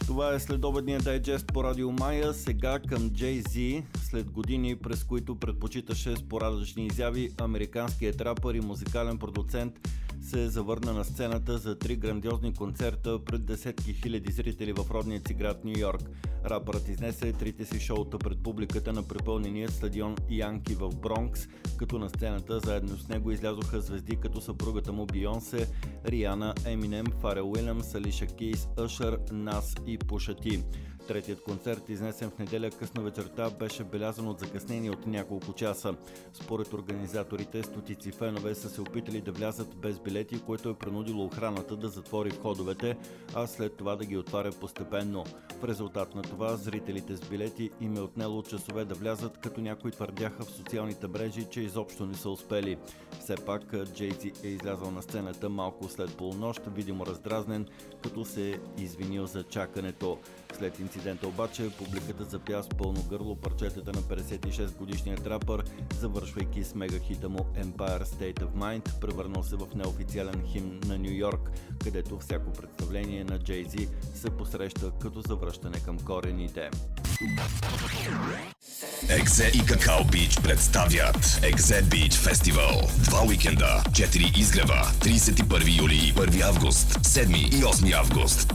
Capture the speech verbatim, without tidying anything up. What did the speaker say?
Това е следобедният дайджест по Радио Мая. Сега към Jay-Z. След години, през които предпочиташе спорадъчни изяви, американският рапър и музикален продуцент се завърна на сцената за три грандиозни концерта пред десетки хиляди зрители в родния си град Ню Йорк. Рапърът изнесе трите си шоута пред публиката на препълнения стадион Янки в Бронкс, като на сцената заедно с него излязоха звезди като съпругата му Бейонсе, Риана, Еминем, Фарел Уилямс, Алиша Кейс, Usher, Нас и Пуша Ти. Третият концерт, изнесен в неделя късно вечерта, беше белязан от закъснение от няколко часа. Според организаторите, стотици фенове са се опитали да влязат без билети, което е принудило охраната да затвори входовете, а след това да ги отваря постепенно. В резултат на това, зрителите с билети им е отнело часове да влязат, като някои твърдяха в социалните мрежи, че изобщо не са успели. Все пак, Jay-Z е излязъл на сцената малко след полунощ, видимо раздразнен, като се е извинил за чакането. След инцидента обаче, публиката запя с пълно гърло парчетата на петдесет и шест годишният рапър, завършвайки с мегахита му Empire State of Mind, превърнал се в неофициален химн на Ню Йорк, където всяко представление на Jay-Z се посреща като завръщане към корените. Екзе и Какао Бич представят Екзе Бич Фестивал. Два уикенда, четири изгрева, тридесет и първи юли и първи август, седми и осми август.